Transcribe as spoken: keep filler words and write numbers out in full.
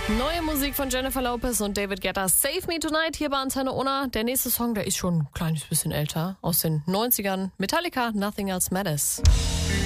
Neue Musik von Jennifer Lopez und David Guetta. Save Me Tonight hier bei Antenne Unna. Der nächste Song, der ist schon ein kleines bisschen älter. Aus den neunzigern. Metallica, Nothing Else Matters.